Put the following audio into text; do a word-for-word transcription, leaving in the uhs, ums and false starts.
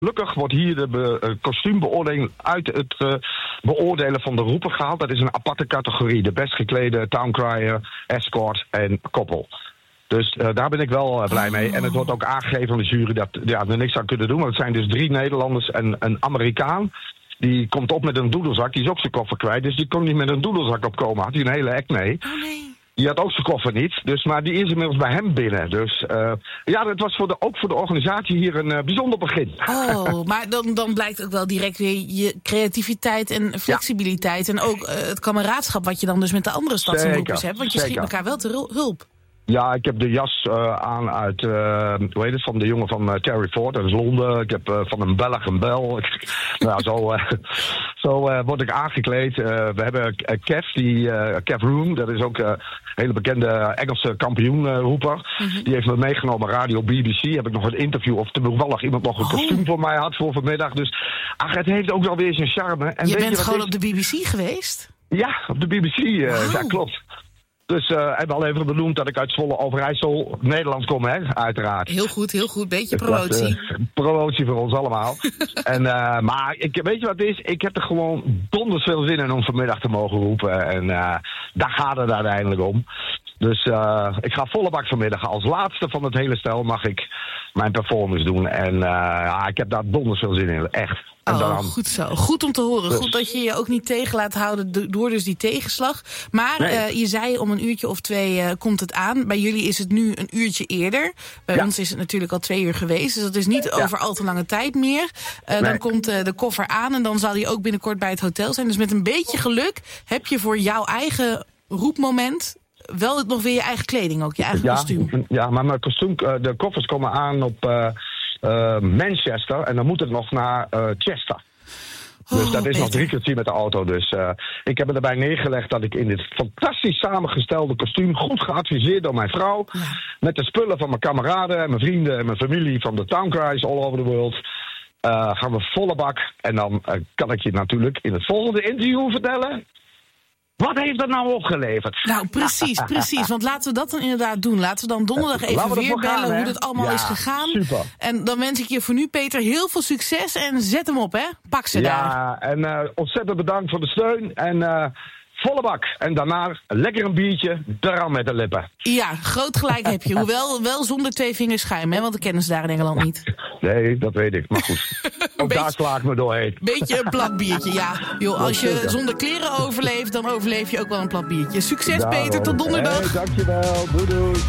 Gelukkig wordt hier de be, uh, kostuumbeoordeling uit het uh, beoordelen van de roeper gehaald. Dat is een aparte categorie. De best geklede towncrier, escort en koppel. Dus uh, daar ben ik wel uh, blij mee. Oh. En het wordt ook aangegeven van de jury dat ja, er niks aan kunnen doen. Want het zijn dus drie Nederlanders en een Amerikaan. Die komt op met een doedelzak. Die is ook zijn koffer kwijt. Dus die kon niet met een doedelzak opkomen. Had hij een hele act mee. Oh nee. Die had ook zijn koffer niet. Dus, maar die is inmiddels bij hem binnen. Dus uh, ja, dat was voor de, ook voor de organisatie hier een uh, bijzonder begin. Oh, maar dan, dan blijkt ook wel direct weer je creativiteit en flexibiliteit. Ja. En ook uh, het kameraadschap wat je dan dus met de andere stadsomroepers hebt. Want je zeker. schiet elkaar wel te hulp. Ja, ik heb de jas uh, aan uit, uh, hoe heet het, van de jongen van uh, Terry Ford, dat is Londen. Ik heb uh, van een Belg een bel. nou, zo uh, zo uh, word ik aangekleed. Uh, we hebben uh, Kev, die, uh, Kev Room, dat is ook een uh, hele bekende Engelse kampioenroeper. Uh, mm-hmm. Die heeft me meegenomen, radio B B C. Heb ik nog een interview of toevallig iemand nog een oh. kostuum voor mij had voor vanmiddag. Dus ach, het heeft ook wel weer zijn charme. En je weet bent je gewoon is? op de B B C geweest? Ja, op de B B C, uh, wow. ja klopt. Dus uh, hebben al even benoemd dat ik uit Zwolle Overijssel, Nederland kom, hè, uiteraard. Heel goed, heel goed. Beetje promotie. Was, uh, promotie voor ons allemaal. en, uh, maar ik, weet je wat het is? Ik heb er gewoon donders veel zin in om vanmiddag te mogen roepen. En uh, daar gaat het uiteindelijk om. Dus uh, ik ga volle bak vanmiddag. Als laatste van het hele stel mag ik mijn performance doen. En uh, ja, ik heb daar donders veel zin in, echt. En oh, dan, goed zo. Goed om te horen. Dus. Goed dat je je ook niet tegen laat houden door dus die tegenslag. Maar nee. uh, je zei om een uurtje of twee uh, komt het aan. Bij jullie is het nu een uurtje eerder. Bij ja. ons is het natuurlijk al twee uur geweest. Dus dat is niet ja. over al te lange tijd meer. Uh, nee. Dan komt uh, de koffer aan en dan zal die ook binnenkort bij het hotel zijn. Dus met een beetje geluk heb je voor jouw eigen roepmoment wel nog weer je eigen kleding ook, je eigen ja, kostuum. Ja, maar mijn kostuum, uh, de koffers komen aan op uh, uh, Manchester en dan moet het nog naar uh, Chester. Dus oh, dat is beter. Nog drie kwartier met de auto. Dus uh, ik heb me erbij neergelegd dat ik in dit fantastisch samengestelde kostuum, goed geadviseerd door mijn vrouw, ja. met de spullen van mijn kameraden en mijn vrienden en mijn familie van de Towncriers all over the world, uh, gaan we volle bak. En dan uh, kan ik je natuurlijk in het volgende interview vertellen, wat heeft dat nou opgeleverd? Nou, precies, precies. Want laten we dat dan inderdaad doen. Laten we dan donderdag even weer bellen gaan, hoe dat allemaal ja, is gegaan. Super. En dan wens ik je voor nu, Peter, heel veel succes. En zet hem op, hè. Pak ze ja, daar. Ja, en uh, ontzettend bedankt voor de steun. En uh, volle bak. En daarna lekker een biertje, eraan met de lippen. Ja, groot gelijk heb je. Hoewel wel zonder twee vingers schuim, hè. Want dat kennen ze daar in Engeland niet. Nee, dat weet ik. Maar goed. Ook beetje, daar sla ik me doorheen. Beetje een plat biertje, ja. Joh, als je zonder kleren overleeft, dan overleef je ook wel een plat biertje. Succes, nou, Peter. Tot donderdag. Hey, dankjewel. Doei, doei.